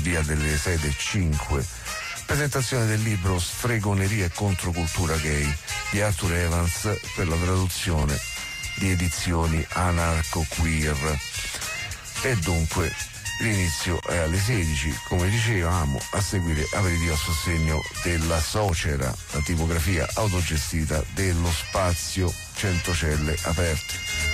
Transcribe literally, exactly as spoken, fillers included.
via delle Sede cinque. Presentazione del libro Stregoneria e controcultura gay di Arthur Evans per la traduzione di Edizioni Anarco Queer. E dunque l'inizio è alle sedici, come dicevamo, a seguire aperitivo a sostegno della Socera, la tipografia autogestita dello spazio Centocelle Aperte.